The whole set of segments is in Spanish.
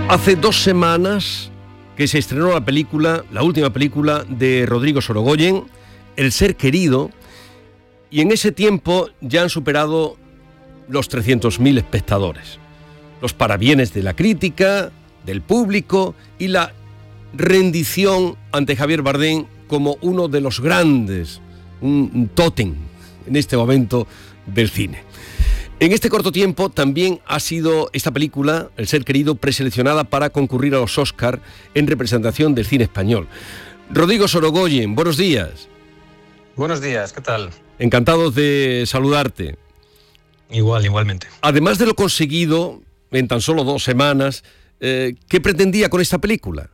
Hace 2 semanas que se estrenó la película, la última película de Rodrigo Sorogoyen, El ser querido, y en ese tiempo ya han superado los 300.000 espectadores. Los parabienes de la crítica, del público y la rendición ante Javier Bardem como uno de los grandes, un tótem en este momento del cine. En este corto tiempo también ha sido esta película, El ser querido, preseleccionada para concurrir a los Oscar en representación del cine español. Rodrigo Sorogoyen, buenos días. Buenos días, ¿qué tal? Encantados de saludarte. Igualmente. Además de lo conseguido en tan solo 2 semanas, ¿qué pretendía con esta película?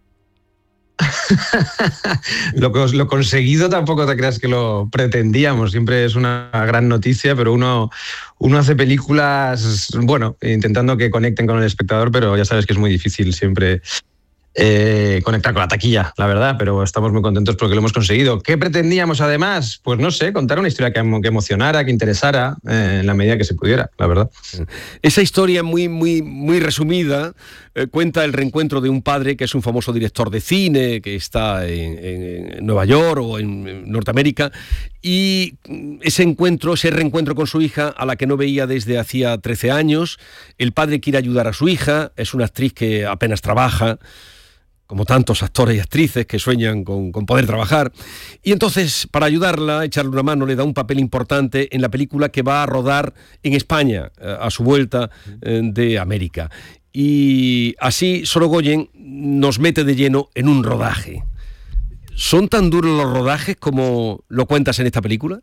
Lo conseguido tampoco te creas que lo pretendíamos, siempre es una gran noticia, pero uno hace películas, bueno, intentando que conecten con el espectador, pero ya sabes que es muy difícil siempre conectar con la taquilla, la verdad, pero estamos muy contentos porque lo hemos conseguido. ¿Qué pretendíamos además? Pues no sé, contar una historia que emocionara, que interesara, en la medida que se pudiera, la verdad. Esa historia muy resumida cuenta el reencuentro de un padre que es un famoso director de cine, que está en Nueva York o en Norteamérica, y ese reencuentro con su hija, a la que no veía desde hacía 13 años. El padre quiere ayudar a su hija, es una actriz que apenas trabaja, como tantos actores y actrices que sueñan con poder trabajar. Y entonces, para ayudarla, echarle una mano, le da un papel importante en la película que va a rodar en España, a su vuelta de América. Y así Sorogoyen nos mete de lleno en un rodaje. ¿Son tan duros los rodajes como lo cuentas en esta película?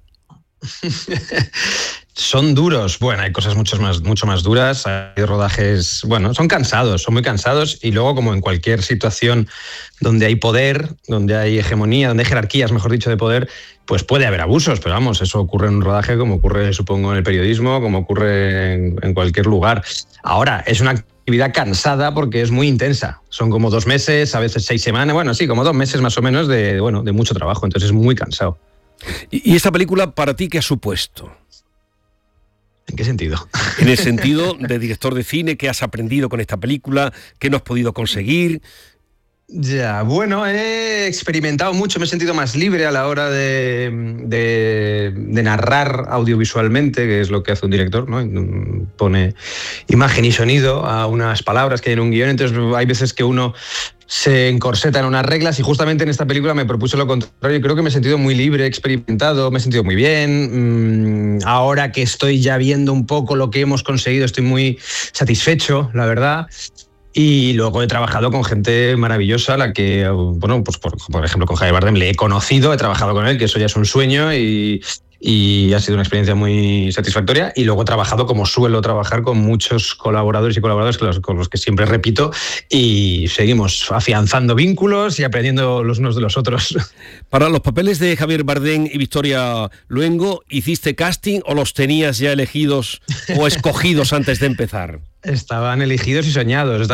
Son duros. Bueno, hay cosas mucho más duras. Hay rodajes, bueno, son muy cansados. Y luego, como en cualquier situación donde hay poder, donde hay hegemonía, donde hay jerarquías, mejor dicho, de poder, pues puede haber abusos. Pero vamos, eso ocurre en un rodaje como ocurre, supongo, en el periodismo, como ocurre en cualquier lugar. Ahora, es una actividad cansada porque es muy intensa. Son como 2 meses, a veces 6 semanas. Bueno, sí, como 2 meses más o menos de mucho trabajo. Entonces es muy cansado. ¿Y esta película para ti qué ha supuesto? ¿En qué sentido? En el sentido de director de cine, ¿qué has aprendido con esta película? ¿Qué no has podido conseguir? Ya, bueno, he experimentado mucho, me he sentido más libre a la hora de narrar audiovisualmente, que es lo que hace un director, ¿no? Pone imagen y sonido a unas palabras que hay en un guión, entonces hay veces que uno se encorseta en unas reglas y justamente en esta película me propuse lo contrario. Creo que me he sentido muy libre, experimentado, me he sentido muy bien. Ahora que estoy ya viendo un poco lo que hemos conseguido, estoy muy satisfecho, la verdad. Y luego he trabajado con gente maravillosa, la que, bueno, pues por ejemplo con Javier Bardem le he conocido, he trabajado con él, que eso ya es un sueño y ha sido una experiencia muy satisfactoria. Y luego he trabajado, como suelo trabajar, con muchos colaboradores y colaboradoras con los que siempre repito, y seguimos afianzando vínculos y aprendiendo los unos de los otros. Para los papeles de Javier Bardem y Victoria Luengo, ¿hiciste casting o los tenías ya elegidos o escogidos antes de empezar? Estaban elegidos y soñados,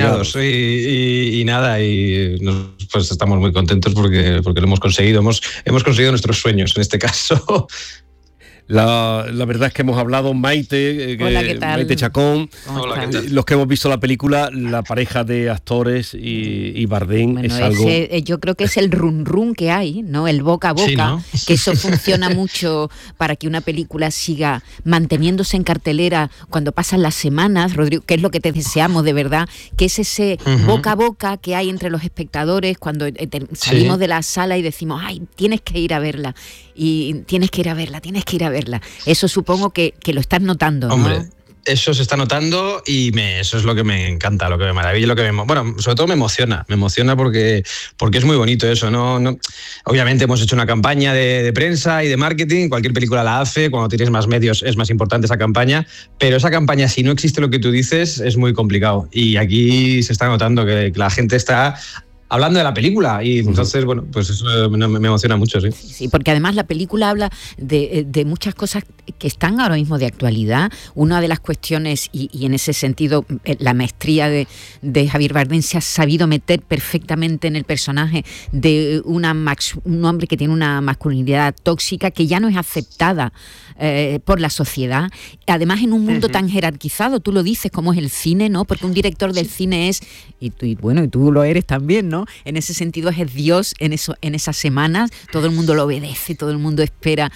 y nada, pues estamos muy contentos porque lo hemos conseguido, hemos conseguido nuestros sueños en este caso. La verdad es que hemos hablado, Maite, Hola, ¿qué tal? Maite Chacón. Hola, ¿qué tal? Los que hemos visto la película, la pareja de actores y Bardem, bueno, es algo... yo creo que es el run run que hay, ¿no? El boca a boca, sí, ¿no? Que eso funciona mucho para que una película siga manteniéndose en cartelera cuando pasan las semanas, Rodrigo, que es lo que te deseamos de verdad, que es ese boca a boca que hay entre los espectadores cuando salimos de la sala y decimos, ay, tienes que ir a verla, y tienes que ir a verla. Eso supongo que lo estás notando, ¿no? Hombre, eso se está notando y eso es lo que me encanta, lo que me maravilla, bueno, sobre todo me emociona porque es muy bonito eso, ¿no? Obviamente hemos hecho una campaña de prensa y de marketing, cualquier película la hace, cuando tienes más medios es más importante esa campaña, pero esa campaña, si no existe lo que tú dices, es muy complicado. Y aquí se está notando que la gente está hablando de la película. Y entonces, bueno, pues eso me emociona mucho, sí. Sí, porque además la película habla de muchas cosas que están ahora mismo de actualidad. Una de las cuestiones, y en ese sentido la maestría de Javier Bardem se ha sabido meter perfectamente en el personaje de un hombre que tiene una masculinidad tóxica que ya no es aceptada por la sociedad, además en un mundo tan jerarquizado, tú lo dices, como es el cine, ¿no? Porque un director del cine es, y tú lo eres también, ¿no? En ese sentido es Dios en esas semanas, todo el mundo lo obedece, todo el mundo espera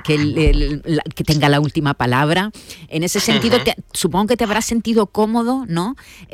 que tenga la última palabra. En ese sentido, supongo que te habrás sentido cómodo, ¿no?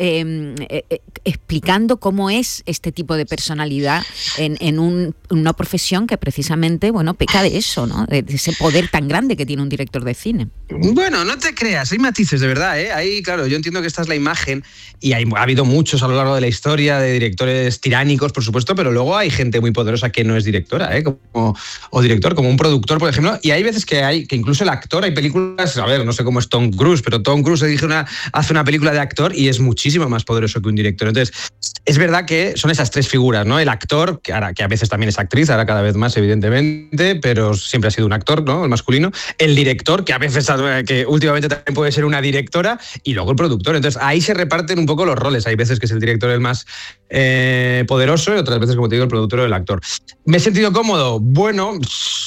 Explicando cómo es este tipo de personalidad en una profesión que precisamente, bueno, peca de eso, ¿no? De ese poder tan grande que tiene un director de cine. Bueno, no te creas, hay matices, de verdad, ¿eh? Ahí, claro, yo entiendo que esta es la imagen y ha habido muchos a lo largo de la historia de directores tiránicos, por supuesto, pero luego hay gente muy poderosa que no es directora, ¿eh? O director, como un productor, por ejemplo, y hay veces que incluso el actor, hay películas, a ver, no sé cómo es Tom Cruise, pero Tom Cruise hace una película de actor y es muchísimo más poderoso que un director. Entonces, es verdad que son esas tres figuras, ¿no? El actor, que a veces también es actriz, ahora cada vez más, evidentemente, pero siempre ha sido un actor, ¿no? El masculino. El director, que a veces, que últimamente también puede ser una directora, y luego el productor. Entonces, ahí se reparten un poco los roles. Hay veces que es el director el más poderoso y otras veces, como te digo, el productor o el actor. ¿Me he sentido cómodo? Bueno,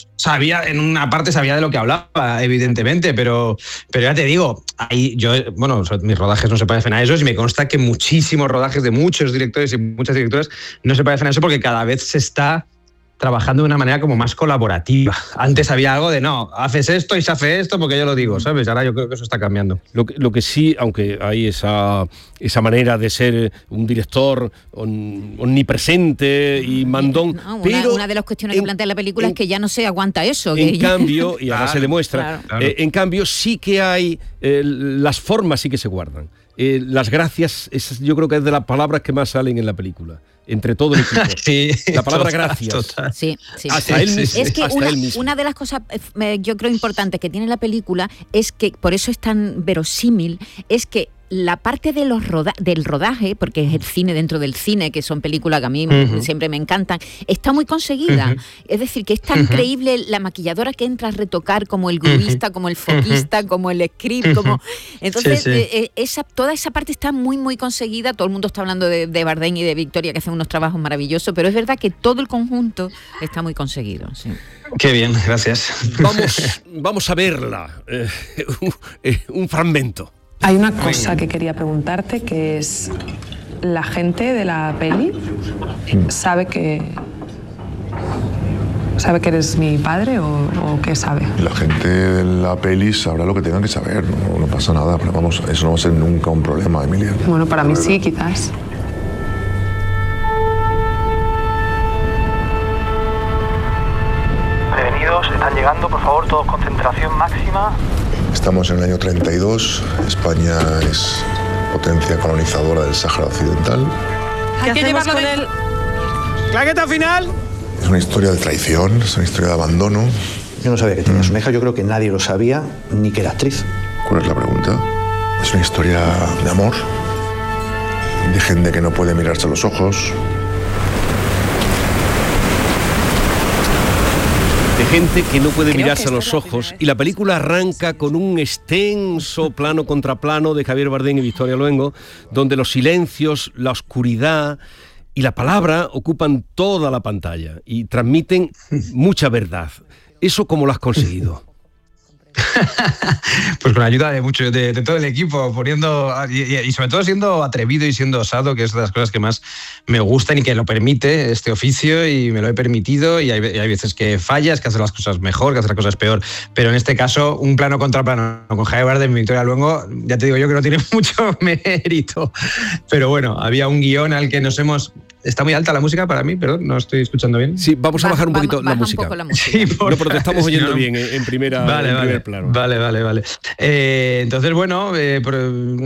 en una parte sabía de lo que hablaba, evidentemente, pero ya te digo, ahí mis rodajes no se parecen a eso, y me consta que muchísimos rodajes de muchos directores y muchas directoras no se parecen a eso, porque cada vez se está trabajando de una manera como más colaborativa. Antes había algo de no, haces esto y se hace esto porque yo lo digo, ¿sabes? Ahora yo creo que eso está cambiando. Lo que sí, aunque hay esa manera de ser un director omnipresente y mandón, pero una de las cuestiones que plantea la película es que ya no se aguanta eso. En cambio, y ahora se demuestra, claro. En cambio sí que hay, las formas sí que se guardan. Las gracias, yo creo que es de las palabras que más salen en la película. Entre todo el equipo. Sí, la palabra gracias. Total. Sí. Hasta él mismo. Es que una de las cosas, yo creo, importantes que tiene la película es que, por eso es tan verosímil, es que la parte de del rodaje, porque es el cine dentro del cine, que son películas que a mí siempre me encantan, está muy conseguida. Es decir, que es tan creíble la maquilladora que entra a retocar, como el guionista, como el foquista, como el script, como... Entonces, toda esa parte está muy, muy conseguida. Todo el mundo está hablando de Bardem y de Victoria, que hacen unos trabajos maravillosos, pero es verdad que todo el conjunto está muy conseguido. Sí. Qué bien, gracias. Vamos a verla. Un fragmento. Hay una cosa que quería preguntarte, que es, ¿la gente de la peli sabe que eres mi padre o qué sabe? La gente de la peli sabrá lo que tengan que saber, no pasa nada, pero vamos, eso no va a ser nunca un problema, Emilia. Bueno, para mí sí, quizás. Prevenidos, están llegando, por favor, todos concentración máxima. Estamos en el año 32, España es potencia colonizadora del Sáhara Occidental. Hay que llevarlo con él. ¡Claqueta final! Es una historia de traición, es una historia de abandono. Yo no sabía que tenías una hija, yo creo que nadie lo sabía, ni que era actriz. ¿Cuál es la pregunta? Es una historia de amor, de gente que no puede mirarse a los ojos. De gente que no puede mirarse a los ojos, y la película arranca con un extenso plano contra plano de Javier Bardem y Victoria Luengo, donde los silencios, la oscuridad y la palabra ocupan toda la pantalla y transmiten mucha verdad. ¿Eso cómo lo has conseguido? Pues con la ayuda de todo el equipo, poniendo y sobre todo siendo atrevido y siendo osado, que es de las cosas que más me gustan y que lo permite este oficio, y me lo he permitido, y hay veces que fallas, que haces las cosas mejor, que haces las cosas peor, pero en este caso un plano contra plano con Javier Bardem y Victoria Luengo, ya te digo yo que no tiene mucho mérito, pero bueno, había un guión al que nos hemos... Está muy alta la música para mí, perdón, no estoy escuchando bien. Sí, vamos a bajar un poquito la música. Un poco la música. Sí, no, pero te estamos oyendo bien en primer plano. Vale. Entonces, bueno,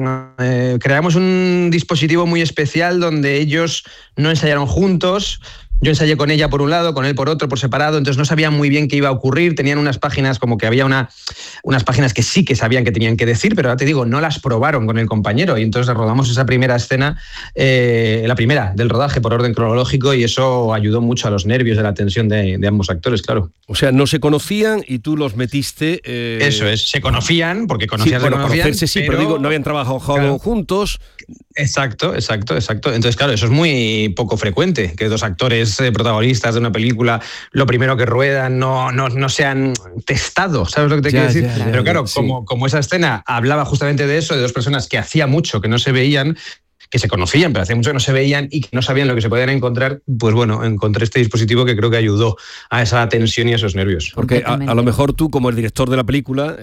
creamos un dispositivo muy especial donde ellos no ensayaron juntos, yo ensayé con ella por un lado, con él por otro, por separado, entonces no sabían muy bien qué iba a ocurrir, tenían unas páginas, como que había unas páginas que sí que sabían que tenían que decir, pero ahora te digo, no las probaron con el compañero, y entonces rodamos esa primera escena, la primera del rodaje por orden cronológico, y eso ayudó mucho a los nervios, de la tensión de ambos actores, claro. O sea, no se conocían y tú los metiste... Eso es, se conocían, porque conocían, conocerse sí, pero digo, no habían trabajado juntos. Exacto. Entonces, claro, eso es muy poco frecuente, que dos actores protagonistas de una película, lo primero que ruedan, no se han testado, ¿sabes lo que te quiero decir? Pero claro, sí. como esa escena hablaba justamente de eso, de dos personas que hacía mucho que no se veían, que se conocían, pero hacía mucho que no se veían y que no sabían lo que se podían encontrar, pues bueno, encontré este dispositivo que creo que ayudó a esa tensión y a esos nervios. Porque a lo mejor tú, como el director de la película,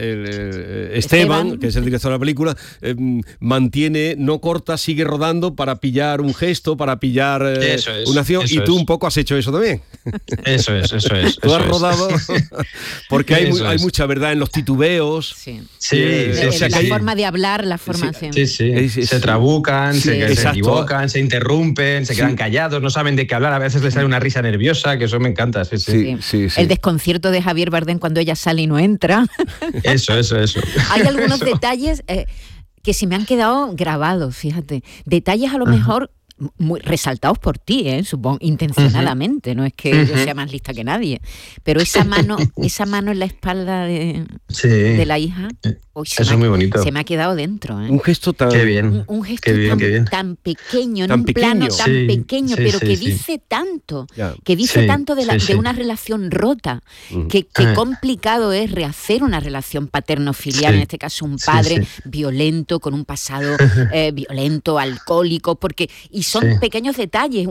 Esteban, que es el director de la película, mantiene, no corta, sigue rodando para pillar un gesto, para pillar una acción, y tú un poco has hecho eso también. Eso es. Tú has rodado, porque hay mucha verdad en los titubeos. Sí. O sea, la forma de hablar, la forma... Sí. Se trabucan, se equivocan, se interrumpen, se quedan callados, no saben de qué hablar, a veces les sale una risa nerviosa, que eso me encanta. Sí. El desconcierto de Javier Bardem cuando ella sale y no entra. Eso. Hay algunos detalles que se me han quedado grabados, fíjate. Detalles a lo mejor muy resaltados por ti, supongo, intencionadamente, no es que yo sea más lista que nadie, pero esa mano en la espalda de la hija, eso es muy bonito. Se me ha quedado dentro. Un gesto tan... Qué bien. Un gesto tan pequeño, en un plano tan pequeño, pero que dice tanto, tanto de una relación rota, que complicado es rehacer una relación paterno-filial, en este caso un padre violento, con un pasado violento, alcohólico, porque... Y son pequeños detalles.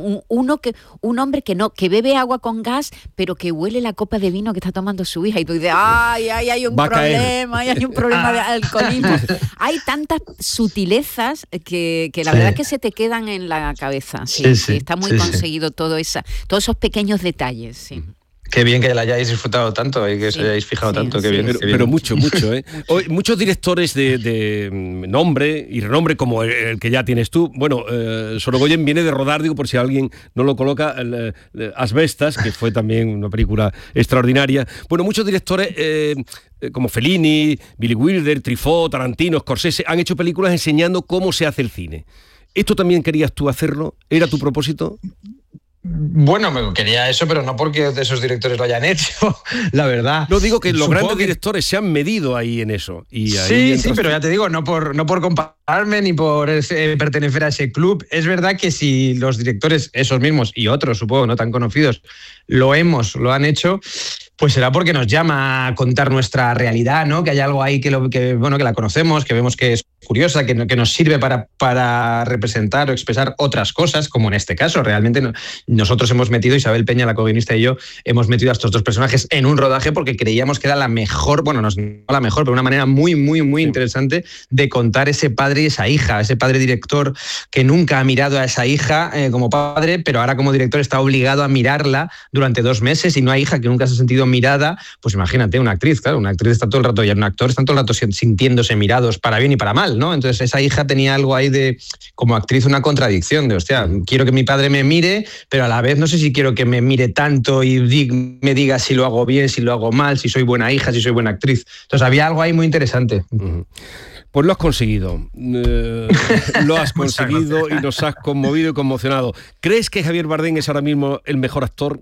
Un hombre que bebe agua con gas, pero que huele la copa de vino que está tomando su hija. Y tú dices, hay un problema de alcoholismo. Hay tantas sutilezas que la verdad es que se te quedan en la cabeza. Sí, está muy conseguido todos esos pequeños detalles. Sí. Qué bien que la hayáis disfrutado tanto y que os hayáis fijado tanto. Qué bien, pero mucho. Hoy, muchos directores de nombre y renombre, como el que ya tienes tú. Bueno, Sorogoyen viene de rodar, digo, por si alguien no lo coloca, Asbestas, que fue también una película extraordinaria. Bueno, muchos directores como Fellini, Billy Wilder, Truffaut, Tarantino, Scorsese, han hecho películas enseñando cómo se hace el cine. ¿Esto también querías tú hacerlo? ¿Era tu propósito? Bueno, me quería eso, pero no porque esos directores lo hayan hecho, la verdad. No digo que los grandes directores se han medido ahí en eso. Y ahí sí, pero ya te digo, no por compararme ni por pertenecer a ese club. Es verdad que si los directores, esos mismos y otros, supongo, no tan conocidos, lo han hecho, pues será porque nos llama a contar nuestra realidad, ¿no? Que hay algo ahí que la conocemos, que vemos que es curiosa, que nos sirve para representar o expresar otras cosas, como en este caso. Realmente nosotros hemos metido, Isabel Peña, la co-guionista, y yo, hemos metido a estos dos personajes en un rodaje porque creíamos que era la mejor, bueno, no la mejor, pero una manera muy interesante de contar ese padre y esa hija, ese padre director que nunca ha mirado a esa hija como padre, pero ahora como director está obligado a mirarla durante 2 meses, y una hija que nunca se ha sentido mirada. Pues imagínate, una actriz está todo el rato, y un actor está todo el rato sintiéndose mirados para bien y para mal, ¿no? Entonces esa hija tenía algo ahí de, como actriz, una contradicción de, hostia, quiero que mi padre me mire, pero a la vez no sé si quiero que me mire tanto y me diga si lo hago bien, si lo hago mal, si soy buena hija, si soy buena actriz. Entonces había algo ahí muy interesante. Pues lo has conseguido. Lo has conseguido y nos has conmovido y conmocionado. ¿Crees que Javier Bardem es ahora mismo el mejor actor?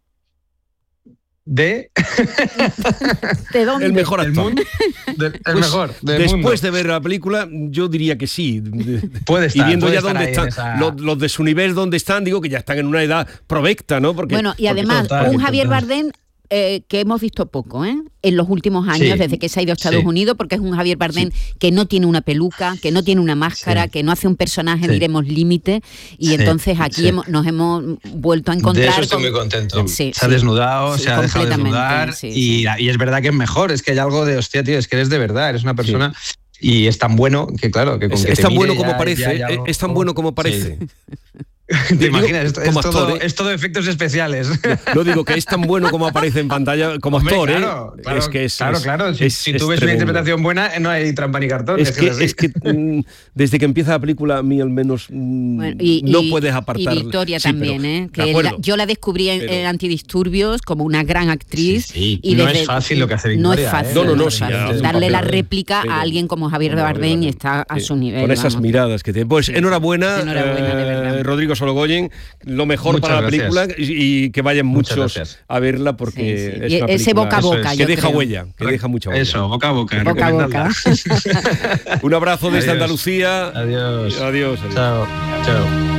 ¿De dónde? El mejor actor. El mejor del después mundo. De ver la película, yo diría que sí. Puede estar. Y viendo ya dónde están los de su nivel, dónde están, digo que ya están en una edad provecta, ¿no? Y además, un Javier Bardem que hemos visto poco, en los últimos años, desde que se ha ido a Estados Unidos, porque es un Javier Bardem que no tiene una peluca, que no tiene una máscara, que no hace un personaje, diremos, límite, y entonces aquí nos hemos vuelto a encontrar. De eso estoy muy contento. Se ha desnudado, se ha dejado desnudar, y es verdad que es mejor, es que hay algo de, hostia, tío, es que eres de verdad, eres una persona... Y es tan bueno que, claro, que con que es te tan mire bueno como parece, es tan bueno como parece. ¿Te imaginas? Esto como es todo efectos especiales. No digo que es tan bueno como aparece en pantalla como actor, claro, ¿eh? Claro, es que claro. Si tú ves una interpretación buena, no hay trampa ni cartón. Es que desde que empieza la película, a mí al menos no puedes apartar. Y Victoria también, pero, que yo la descubrí en Antidisturbios como una gran actriz. Sí. Y no es fácil lo que hace Victoria. No es fácil. No, darle la réplica a alguien como Javier Bardem está a su nivel. Con esas miradas que tiene. Pues enhorabuena, de verdad. Rodrigo Sorogoyen, lo mejor Muchas para gracias. la película y que vayan muchos a verla porque es una ese película boca a boca, que deja creo. huella, que deja mucha huella. Eso, boca a boca. Boca a boca. Un abrazo desde Adiós. Andalucía. Adiós. Adiós. Chao.